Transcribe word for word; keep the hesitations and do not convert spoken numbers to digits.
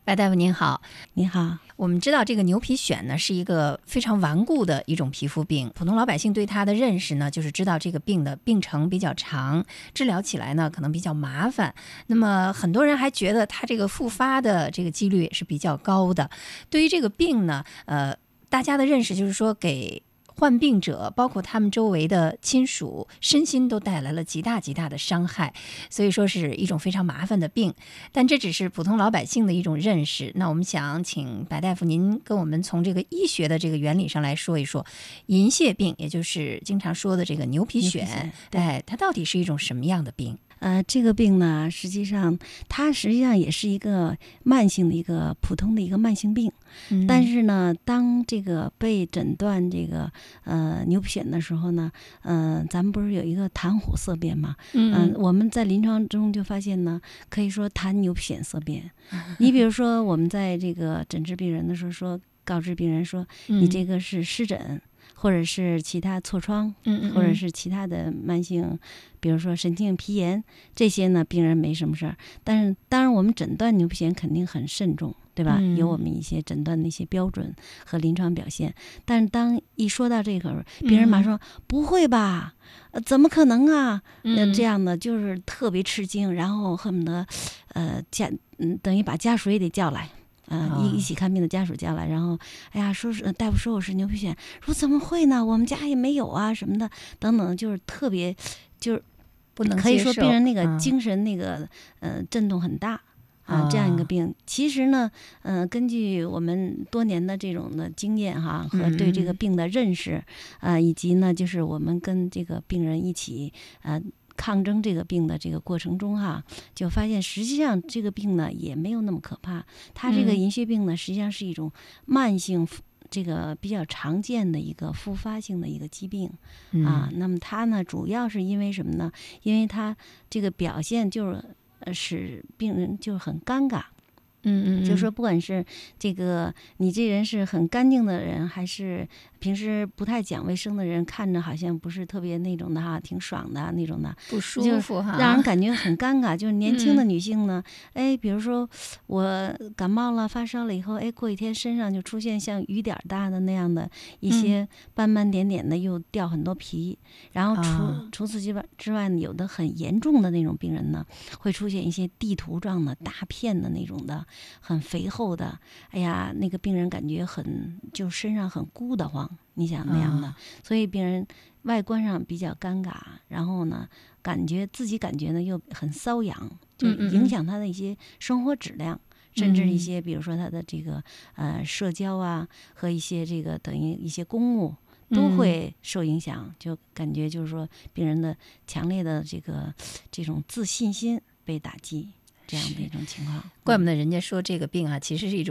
白大夫您好。 你好。 我们知道这个牛皮癣呢是一个非常顽固的一种皮肤病，普通老百姓对它的认识呢就是知道这个病的病程比较长，治疗起来呢可能比较麻烦，那么很多人还觉得它这个复发的这个几率也是比较高的。对于这个病呢呃，大家的认识就是说给患病者包括他们周围的亲属身心都带来了极大极大的伤害，所以说是一种非常麻烦的病。但这只是普通老百姓的一种认识，那我们想请白大夫您跟我们从这个医学的这个原理上来说一说银屑病，也就是经常说的这个牛皮癣，哎，它到底是一种什么样的病？ 呃，这个病呢，实际上它实际上也是一个慢性的一个普通的一个慢性病，嗯、但是呢，当这个被诊断这个呃牛皮癣的时候呢，呃，咱们不是有一个谈虎色变吗？嗯、呃，我们在临床中就发现呢，可以说谈牛皮癣色变。你比如说，我们在这个诊治病人的时候说，告知病人说，你这个是湿疹。或者是其他痤疮，或者是其他的慢性，比如说神经皮炎，这些呢，病人没什么事儿。但是，当然我们诊断牛皮癣肯定很慎重，对吧？有我们一些诊断的一些标准和临床表现。但是，当一说到这个，病人马上说：“不会吧？呃，怎么可能啊？”那这样的就是特别吃惊，然后恨不得，呃，家嗯，等于把家属也得叫来。呃，一一起看病的家属叫来，然后，哎呀，说是大夫说我是牛皮癣，说怎么会呢？我们家也没有啊，什么的，等等，就是特别，就是不能可以说病人那个嗯、 精神那个呃震动很大啊，这样一个病。其实呢，呃，根据我们多年的这种的经验哈，和对这个病的认识，啊、呃，以及呢，就是我们跟这个病人一起呃。抗争这个病的这个过程中哈，就发现实际上这个病呢也没有那么可怕。它这个银屑病呢，实际上是一种慢性这个比较常见的一个复发性的一个疾病啊。那么它呢，主要是因为什么呢？因为它这个表现就是呃使病人就很尴尬。 嗯嗯， 就说不管是这个你这人是很干净的人，还是平时不太讲卫生的人，看着好像不是特别那种的哈，挺爽的那种的， 不舒服哈， 让人感觉很尴尬。就是年轻的女性呢，嗯、哎，比如说我感冒了、发烧了以后，哎，过几天身上就出现像雨点大的那样的一些斑斑点点的，又掉很多皮。嗯、然后除、啊、除此之外之外，有的很严重的那种病人呢，会出现一些地图状的大片的那种的。很肥厚的，哎呀，那个病人感觉很就身上很孤得慌，你想那样的，啊、所以病人外观上比较尴尬，然后呢，感觉自己感觉呢又很瘙痒，就影响他的一些生活质量，嗯嗯甚至一些比如说他的这个呃社交啊和一些这个等于一些公务都会受影响，嗯、就感觉就是说病人的强烈的这个这种自信心被打击。这样的一种情况， 怪不得人家说这个病啊，其实是一种